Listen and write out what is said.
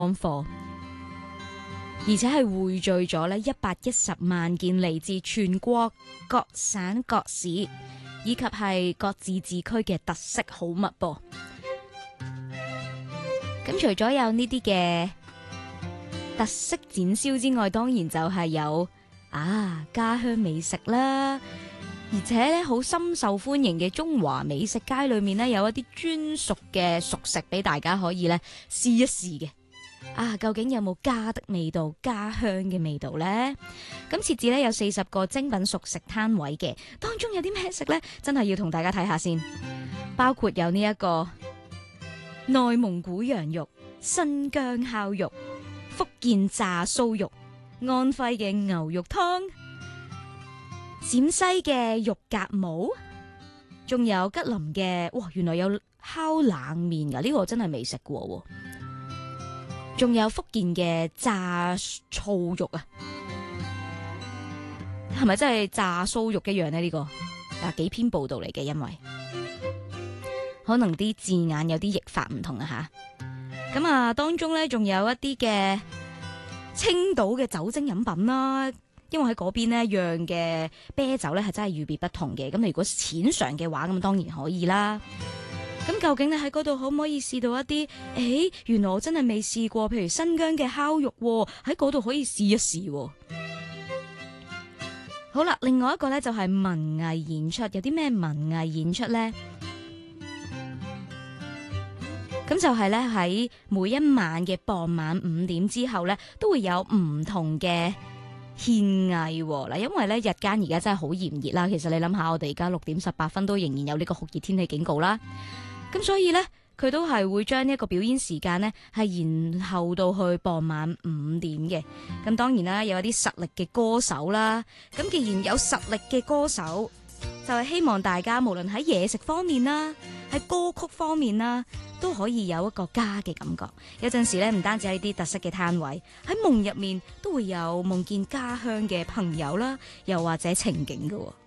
貨，而且係匯聚咗呢110萬件嚟自全國各省各市以及係各自治區嘅特色好物噃。咁除咗有呢啲嘅特色展銷之外，當然就係有家鄉美食啦，而且咧好深受歡迎嘅中華美食街裏面呢，有一啲專屬嘅熟食俾大家可以咧試一試嘅。究竟有冇家的味道、家鄉嘅味道呢？咁設置咧有40個精品熟食攤位嘅，當中有啲咩食呢？真係要同大家睇下先，包括有呢一個內蒙古羊肉、新疆烤肉、福建炸酥肉、安徽嘅牛肉湯、陝西嘅肉夾饃，仲有吉林嘅，原來有烤冷麵噶，呢個我真係未食過。仲有福建嘅炸醋肉啊，係咪真係炸酥肉一樣呢？呢個幾篇報道嚟嘅，因為可能啲字眼有啲譯法唔同啊吓。咁當中咧仲有一啲嘅青島嘅酒精飲品啦，因為喺嗰邊呢釀嘅啤酒咧係真係與別不同嘅。咁如果淺嘗嘅話，咁當然可以啦。咁究竟你喺嗰度可唔可以試到一啲？原來我真係未試過，譬如新疆嘅烤肉，喺嗰度可以試一試。好啦，另外一個呢就係文藝演出，有啲咩文藝演出呢？咁就係咧喺每一晚嘅傍晚5點之後呢，都會有唔同嘅獻藝嗱，因為咧日間而家真係好炎熱啦。其實你諗下，我哋而家6點18分都仍然有呢個酷熱天氣警告啦。咁所以呢，佢都係會將呢一個表演時間呢係延後到去傍晚5點嘅。咁當然啦，有一啲實力嘅歌手啦。咁既然有實力嘅歌手，就係希望大家無論喺嘢食方面啦，喺歌曲方面啦，都可以有一個家嘅感覺。有陣時咧，唔單止係啲特色嘅攤位，喺夢入面都會有夢見家鄉嘅朋友啦，又或者情景㗎喎。